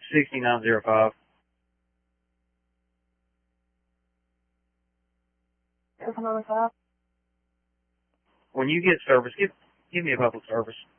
6905. There's another five. When you get service, give me a public service.